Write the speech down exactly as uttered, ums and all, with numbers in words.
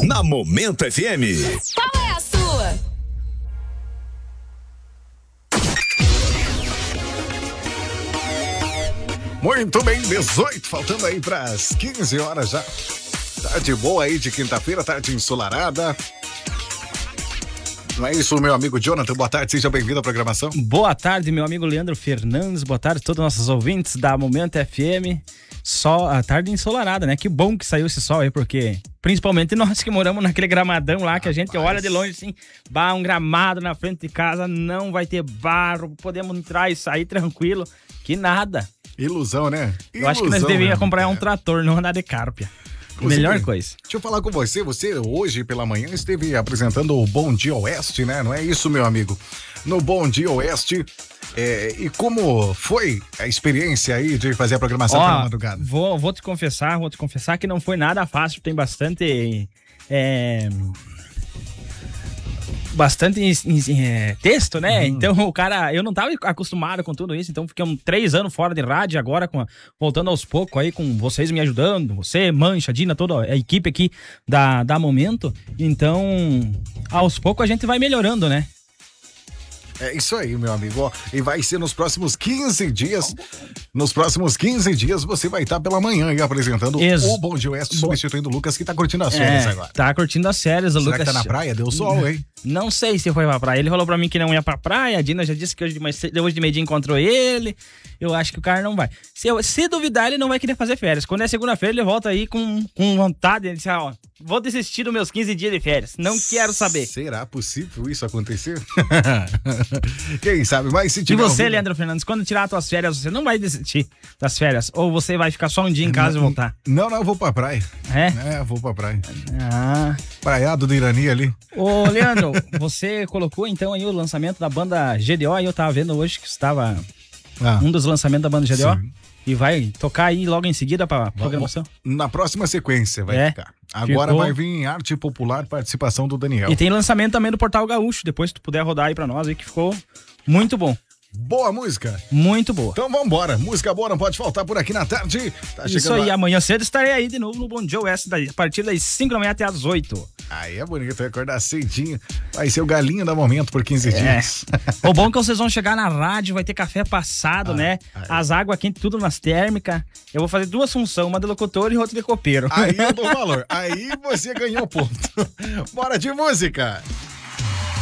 na Momento F M. Qual é a sua? Muito bem, dezoito, faltando aí para as quinze horas já. Tarde boa aí de quinta-feira, tarde ensolarada. Não é isso, meu amigo Jonathan? Boa tarde, seja bem-vindo à programação. Boa tarde, meu amigo Leandro Fernandes. Boa tarde a todos os nossos ouvintes da Momento F M. Só a tarde ensolarada, né? Que bom que saiu esse sol aí, porque principalmente nós que moramos naquele gramadão lá, que a gente olha de longe assim, bah, um gramado na frente de casa, não vai ter barro, podemos entrar e sair tranquilo, que nada. Ilusão, né? Ilusão, eu acho que nós devíamos né? comprar um É. trator, não andar de cárpia. Inclusive, Melhor coisa. Deixa eu falar com você, você hoje pela manhã esteve apresentando o Bom Dia Oeste, né? Não é isso, meu amigo? No Bom Dia Oeste, é, e como foi a experiência aí de fazer a programação Ó, pela madrugada? Vou, vou te confessar, vou te confessar que não foi nada fácil, tem bastante... É, bastante é, texto, né? Uhum. Então o cara, eu não tava acostumado com tudo isso, então fiquei um, três anos fora de rádio, agora com, voltando aos poucos aí com vocês me ajudando, você, Mancha, Dina, toda a equipe aqui da, da Momento, então aos poucos a gente vai melhorando, né? É isso aí, meu amigo. Ó, e vai ser nos próximos quinze dias. Nos próximos quinze dias você vai estar pela manhã aí apresentando Ex- o Bom Dia Oeste, substituindo o Lucas, que tá curtindo as férias é, agora. Tá curtindo as férias, o Será Lucas. Que tá na praia? Deu sol, hein? Não sei se foi pra praia. Ele falou pra mim que não ia pra praia. A Dina já disse que hoje de, mais, hoje de meio dia encontrou ele. Eu acho que o cara não vai. Se, eu, se duvidar, ele não vai querer fazer férias. Quando é segunda-feira, ele volta aí com, com vontade. Ele diz, ó, vou desistir dos meus quinze dias de férias. Não quero saber. Será possível isso acontecer? Quem sabe? Mas se E tiver você, ouvido... Leandro Fernandes, quando tirar as tuas férias, você não vai desistir das férias? Ou você vai ficar só um dia em casa não, e voltar? Não, não, eu vou pra praia. É? É, eu vou pra praia. Ah. Praiado do Irani ali. Ô, Leandro, você colocou então aí o lançamento da banda G D O e eu tava vendo hoje que estava ah, um dos lançamentos da banda G D O. Sim. E vai tocar aí logo em seguida pra programação? Na próxima sequência vai é, ficar. Agora ficou... vai vir Arte Popular, participação do Daniel. E tem lançamento também do Portal Gaúcho, depois se tu puder rodar aí pra nós aí, que ficou muito bom. Boa música. Muito boa. Então vambora. Música boa não pode faltar por aqui na tarde. Tá Isso aí, lá. Amanhã cedo estarei aí de novo no Bom Dia Oeste, a partir das cinco da manhã até as oito. Aí é bonito, vai acordar cedinho. Vai ser o galinho da Momento por quinze é. dias. O bom é que vocês vão chegar na rádio, vai ter café passado, ah, né? Aí. As águas quentes, tudo nas térmicas. Eu vou fazer duas funções, uma de locutor e outra de copeiro. Aí eu dou valor. Aí você ganhou ponto. Bora de música.